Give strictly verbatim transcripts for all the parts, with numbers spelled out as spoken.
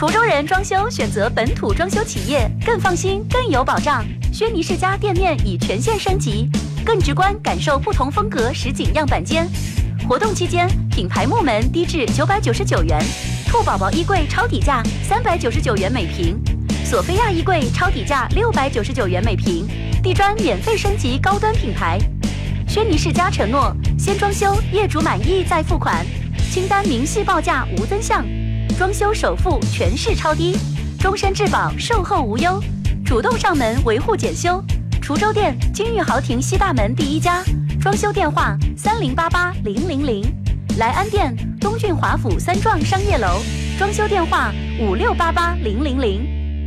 滁州人装修选择本土装修企业，更放心，更有保障。轩尼世家店面已全线升级，更直观感受不同风格实景样板间。活动期间，品牌木门低至九百九十九元，兔宝宝衣柜超底价三百九十九元每平，索菲亚衣柜超底价六百九十九元每平，地砖免费升级高端品牌。轩尼世家承诺，先装修，业主满意再付款，清单明细报价无增项，装修首付全市超低，终身质保，售后无忧，主动上门维护检修。滁州店金玉豪庭西大门第一家，装修电话三零八八零零零。莱安店东郡华府三幢商业楼，装修电话五六八八零零零。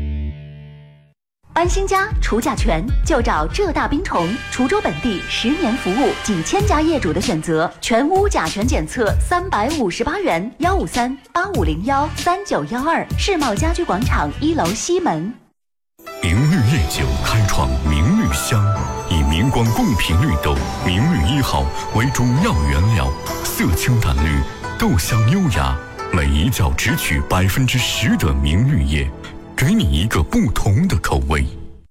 安心家除甲醛就找浙大冰虫，滁州本地十年服务，几千家业主的选择，全屋甲醛检测三百五十八元，幺五三八五零幺三九幺二，世贸家居广场一楼西门。 明绿夜酒开创明绿香，以明光贡品绿豆明绿一号为主要原料，色清淡绿，豆香优雅，每一窖只取百分之十的明绿叶，给你一个不同的口味。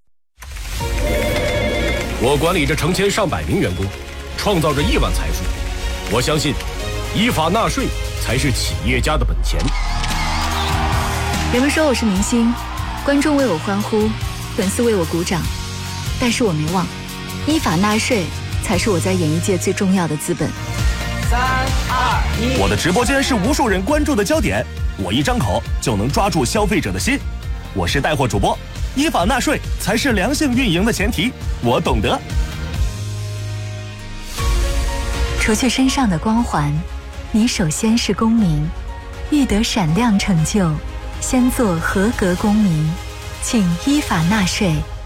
我管理着成千上百名员工，创造着亿万财富。我相信，依法纳税才是企业家的本钱。 人们说我是明星，观众为我欢呼，粉丝为我鼓掌，但是我没忘，依法纳税才是我在演艺界最重要的资本。 三二一，我的直播间是无数人关注的焦点，我一张口就能抓住消费者的心。我是带货主播，依法纳税才是良性运营的前提，我懂得。 除去身上的光环，你首先是公民，欲得闪亮成就，先做合格公民，请依法纳税，